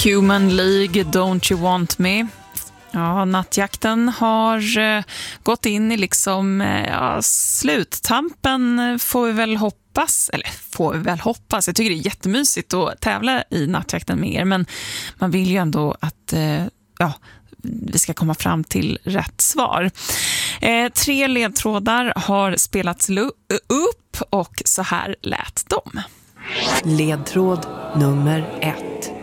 Human League, Don't You Want Me. Ja, nattjakten har gått in i sluttampen får vi väl hoppas. Jag tycker det är jättemysigt att tävla i nattjakten med er, men man vill ju ändå att vi ska komma fram till rätt svar. 3 ledtrådar har spelats upp och så här lät de. Ledtråd nummer 1.